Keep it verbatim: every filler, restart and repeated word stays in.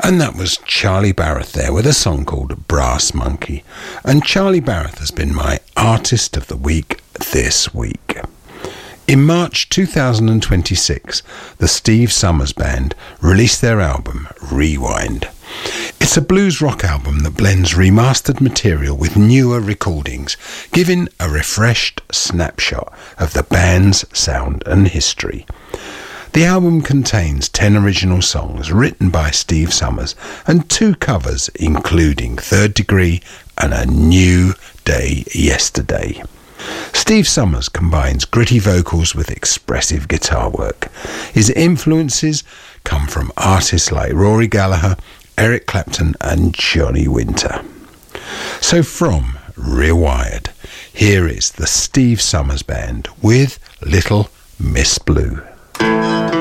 And that was Charlie Barrett there with a song called Brass Monkey. And Charlie Barrett has been my Artist of the Week this week. In March two thousand twenty-six, the Steve Summers Band released their album Rewind. It's a blues rock album that blends remastered material with newer recordings, giving a refreshed snapshot of the band's sound and history. The album contains ten original songs written by Steve Summers and two covers including Third Degree and A New Day Yesterday. Steve Summers combines gritty vocals with expressive guitar work. His influences come from artists like Rory Gallagher, Eric Clapton and Johnny Winter. So from Rewired, here is the Steve Summers Band with Little Miss Blue.